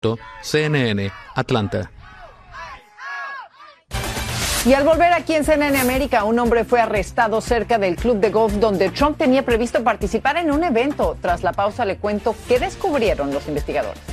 CNN, Atlanta. Y al volver aquí en CNN América, un hombre fue arrestado cerca del club de golf donde Trump tenía previsto participar en un evento. Tras la pausa le cuento qué descubrieron los investigadores.